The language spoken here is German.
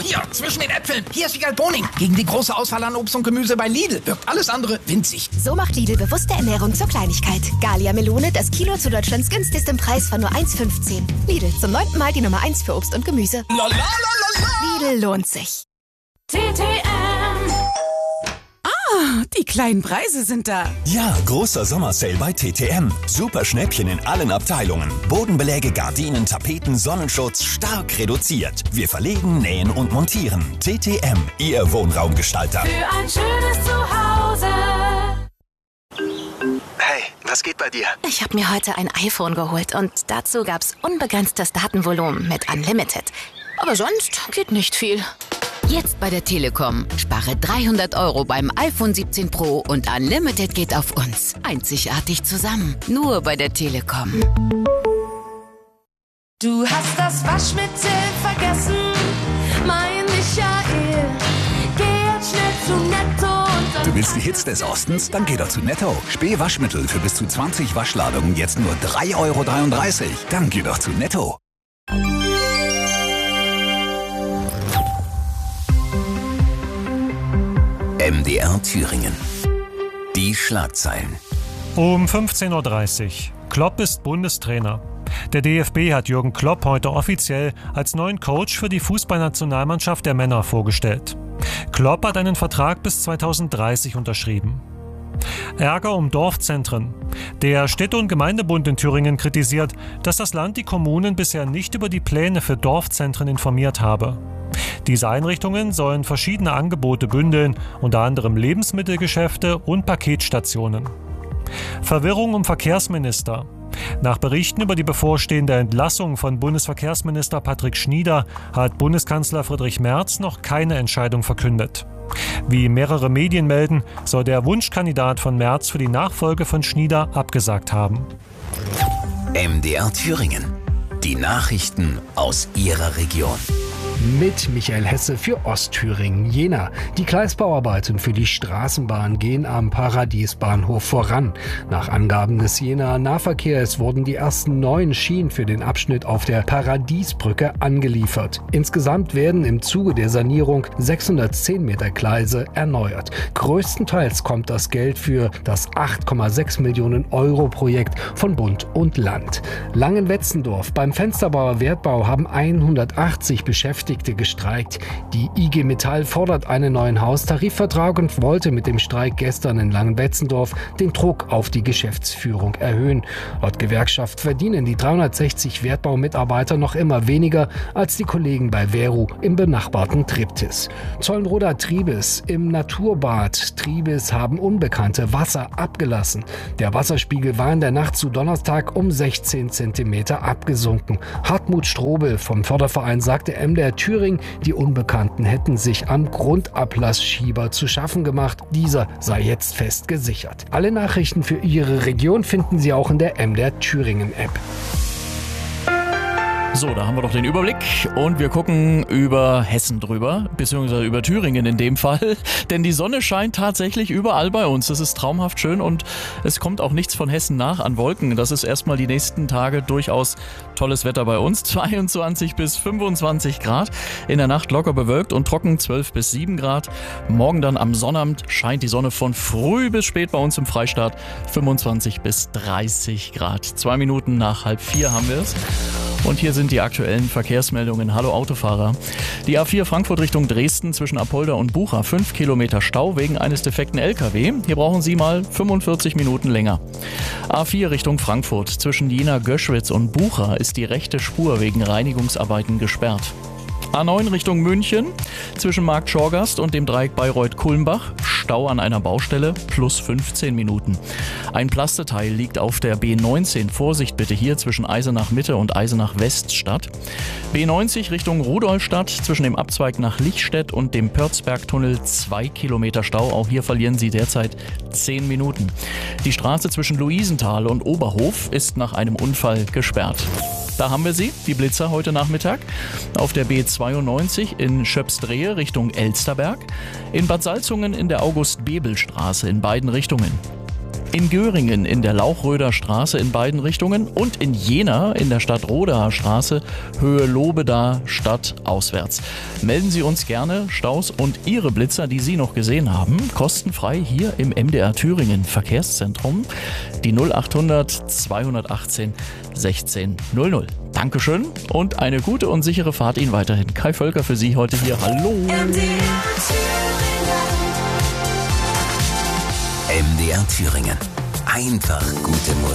hier, zwischen den Äpfeln. Hier ist Wiegald Boning. Gegen die große Auswahl an Obst und Gemüse bei Lidl wirkt alles andere winzig. So macht Lidl bewusste Ernährung zur Kleinigkeit. Gallia Melone, das Kilo zu Deutschlands günstigstem Preis von nur 1,15. Lidl, zum 9. Mal die Nummer 1 für Obst und Gemüse. Lidl lohnt sich. TTM. Die kleinen Preise sind da. Ja, großer Sommersale bei TTM. Super Schnäppchen in allen Abteilungen. Bodenbeläge, Gardinen, Tapeten, Sonnenschutz stark reduziert. Wir verlegen, nähen und montieren. TTM, Ihr Wohnraumgestalter. Für ein schönes Zuhause. Hey, was geht bei dir? Ich habe mir heute ein iPhone geholt und dazu gab's unbegrenztes Datenvolumen mit Unlimited. Aber sonst geht nicht viel. Jetzt bei der Telekom. Spare 300 € beim iPhone 17 Pro und Unlimited geht auf uns. Einzigartig zusammen. Nur bei der Telekom. Du hast das Waschmittel vergessen, mein Michael. Geh jetzt schnell zu Netto und Du willst die Hits des Ostens? Dann geh doch zu Netto. Spee-Waschmittel für bis zu 20 Waschladungen jetzt nur 3,33 €. Dann geh doch zu Netto. MDR Thüringen. Die Schlagzeilen. Um 15:30 Uhr. Klopp ist Bundestrainer. Der DFB hat Jürgen Klopp heute offiziell als neuen Coach für die Fußballnationalmannschaft der Männer vorgestellt. Klopp hat einen Vertrag bis 2030 unterschrieben. Ärger um Dorfzentren. Der Städte- und Gemeindebund in Thüringen kritisiert, dass das Land die Kommunen bisher nicht über die Pläne für Dorfzentren informiert habe. Diese Einrichtungen sollen verschiedene Angebote bündeln, unter anderem Lebensmittelgeschäfte und Paketstationen. Verwirrung um Verkehrsminister. Nach Berichten über die bevorstehende Entlassung von Bundesverkehrsminister Patrick Schnieder hat Bundeskanzler Friedrich Merz noch keine Entscheidung verkündet. Wie mehrere Medien melden, soll der Wunschkandidat von Merz für die Nachfolge von Schnieder abgesagt haben. MDR Thüringen. Die Nachrichten aus Ihrer Region. Mit Michael Hesse für Ostthüringen. Jena. Die Gleisbauarbeiten für die Straßenbahn gehen am Paradiesbahnhof voran. Nach Angaben des Jenaer Nahverkehrs wurden die ersten 9 Schienen für den Abschnitt auf der Paradiesbrücke angeliefert. Insgesamt werden im Zuge der Sanierung 610 Meter Gleise erneuert. Größtenteils kommt das Geld für das 8,6 Millionen € Projekt von Bund und Land. Langenwetzendorf. Beim Fensterbauer Wertbau haben 180 Beschäftigte gestreikt. Die IG Metall fordert einen neuen Haustarifvertrag und wollte mit dem Streik gestern in Langenwetzendorf den Druck auf die Geschäftsführung erhöhen. Laut Gewerkschaft verdienen die 360 Wertbaumitarbeiter noch immer weniger als die Kollegen bei Veru im benachbarten Triptis. Zollenroder Triebes. Im Naturbad Triebes haben Unbekannte Wasser abgelassen. Der Wasserspiegel war in der Nacht zu Donnerstag um 16 Zentimeter abgesunken. Hartmut Strobel vom Förderverein sagte MDR Thüringen, die Unbekannten hätten sich am Grundablassschieber zu schaffen gemacht. Dieser sei jetzt fest gesichert. Alle Nachrichten für Ihre Region finden Sie auch in der MDR Thüringen App. So, da haben wir doch den Überblick und wir gucken über Hessen drüber, beziehungsweise über Thüringen in dem Fall, denn die Sonne scheint tatsächlich überall bei uns. Das ist traumhaft schön und es kommt auch nichts von Hessen nach an Wolken. Das ist erstmal die nächsten Tage durchaus tolles Wetter bei uns, 22 bis 25 Grad, in der Nacht locker bewölkt und trocken 12 bis 7 Grad. Morgen dann am Sonnabend scheint die Sonne von früh bis spät bei uns im Freistaat, 25 bis 30 Grad. 2 Minuten nach 3:30 haben wir es. Und hier sind die aktuellen Verkehrsmeldungen. Hallo Autofahrer. Die A4 Frankfurt Richtung Dresden zwischen Apolda und Bucha. 5 Kilometer Stau wegen eines defekten LKW. Hier brauchen Sie mal 45 Minuten länger. A4 Richtung Frankfurt zwischen Jena, Göschwitz und Bucha ist die rechte Spur wegen Reinigungsarbeiten gesperrt. A9 Richtung München zwischen Markt Schorgast und dem Dreieck Bayreuth-Kulmbach. Stau an einer Baustelle plus 15 Minuten. Ein Plasteteil liegt auf der B19. Vorsicht bitte hier zwischen Eisenach Mitte und Eisenach Weststadt. B90 Richtung Rudolstadt zwischen dem Abzweig nach Lichtstedt und dem Pörzbergtunnel 2 Kilometer Stau. Auch hier verlieren Sie derzeit 10 Minuten. Die Straße zwischen Luisenthal und Oberhof ist nach einem Unfall gesperrt. Da haben wir sie, die Blitzer heute Nachmittag. Auf der B92 in Schöpsdrehe Richtung Elsterberg. In Bad Salzungen in der August-Bebel-Straße in beiden Richtungen. In Göringen in der Lauchröder Straße in beiden Richtungen und in Jena in der Stadtrodaer Straße Höhe Lobeda stadtauswärts. Melden Sie uns gerne Staus und Ihre Blitzer, die Sie noch gesehen haben, kostenfrei hier im MDR Thüringen Verkehrszentrum. Die 0800 218 16 00. Dankeschön und eine gute und sichere Fahrt Ihnen weiterhin. Kai Völker für Sie heute hier. Hallo. MDR Thüringen. Einfach gute Musik.